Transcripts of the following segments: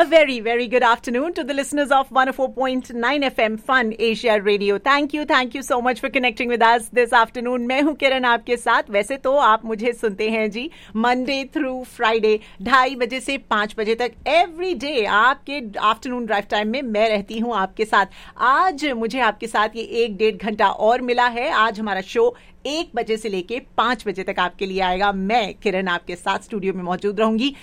A very, very good afternoon to the listeners of 104.9 FM Fun Asia Radio. Thank you so much for connecting with us this afternoon. मैं हूँ किरण आपके साथ. वैसे तो आप मुझे सुनते हैं जी मंडे थ्रू फ्राइडे 2:30 बजे से 5 बजे तक एवरी डे आपके आफ्टरनून ड्राइव टाइम में मैं रहती हूँ आपके साथ. आज मुझे आपके साथ ये 1-1.5 घंटा और मिला है. आज हमारा शो 1 बजे से लेके 5 बजे तक आपके लिए आएगा. मैं किरण आपके साथ स्टूडियो में मौजूद रहूंगी.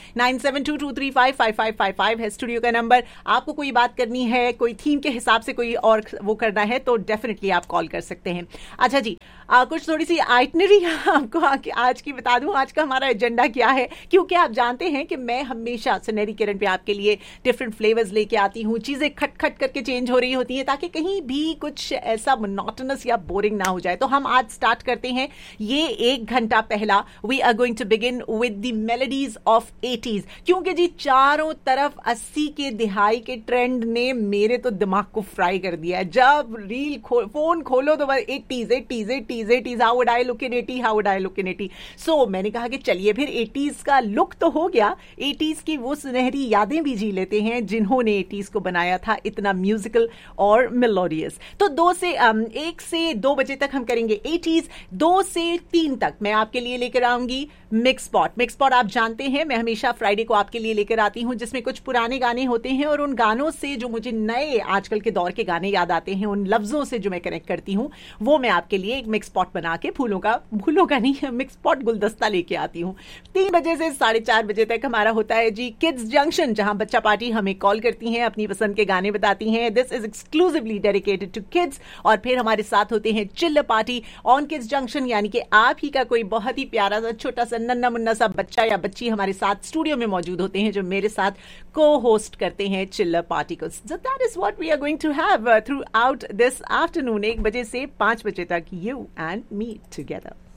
9722355555 है स्टूडियो का नंबर. आपको कोई बात करनी है, कोई थीम के हिसाब से कोई और वो करना है तो डेफिनेटली आप कॉल कर सकते हैं. अच्छा जी, कुछ थोड़ी सी आइटनरी आपको आज की बता दूं. आज का हमारा एजेंडा क्या है, क्योंकि आप जानते हैं कि मैं हमेशा सुनहरी किरण पे आपके लिए डिफरेंट फ्लेवर्स लेके आती हूँ. चीजें खट करके चेंज हो रही होती हैं ताकि कहीं भी कुछ ऐसा मोनोटोनस या बोरिंग ना हो जाए. तो हम आज स्टार्ट करते हैं ये 1 घंटा पहला. We are going to begin with the melodies of 80s, क्योंकि जी चारों तरफ 80 के दिहाई के ट्रेंड ने मेरे तो दिमाग को फ्राई कर दिया. जब रील फोन खोलो तो बस 80s. How would I look in 80? सो मैंने कहा कि चलिए फिर 80s का लुक तो हो गया, 80s की वो सुनहरी यादें भी जी लेते हैं जिन्होंने 80s को बनाया था इतना म्यूजिकल और मेलोडियस. तो 1 से 2 बजे तक हम करेंगे 80s. 2 से 3 तक मैं आपके लिए लेकर आऊंगी मिक्स स्पॉट. आप जानते हैं मैं हमेशा फ्राइडे को आपके लिए लेकर आती हूं जिसमें कुछ पुराने गाने होते हैं और उन गानों से जो मुझे नए आजकल के दौर के गाने याद आते हैं, उन लफ्जों से जो मैं कनेक्ट करती हूं, वो मैं आपके लिए एक मिक्स स्पॉट बना के फूलों का नहीं मिक्स स्पॉट गुलदस्ता लेके आती हूं. 3 बजे से 4:30 बजे तक हमारा होता है जी किड्स जंक्शन, जहां बच्चा पार्टी हमें कॉल करती हैं, अपनी पसंद के गाने बताती हैं. This is exclusively dedicated to kids. और फिर हमारे साथ होते हैं चिल्ल पार्टी ऑन किड्स जंक्शन, यानी कि आप ही का कोई बहुत ही प्यारा सा छोटा सा नन्ना मुन्ना सा बच्चा या बच्ची हमारे साथ स्टूडियो में मौजूद होते हैं जो मेरे साथ को होस्ट करते हैं चिल्लर पार्टी को. So that is what we are going to have through out this afternoon. 1 बजे से 5 बजे तक, यू एंड मी टुगेदर.